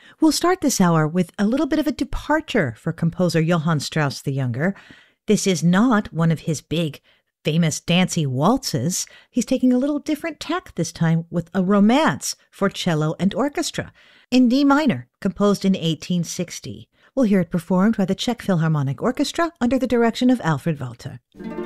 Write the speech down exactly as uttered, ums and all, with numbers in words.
We'll start this hour with a little bit of a departure for composer Johann Strauss the Younger. This is not one of his big, famous dancey waltzes. He's taking a little different tack this time with a romance for cello and orchestra in D minor, composed in eighteen sixty. We'll hear it performed by the Czech Philharmonic Orchestra under the direction of Alfred Walter.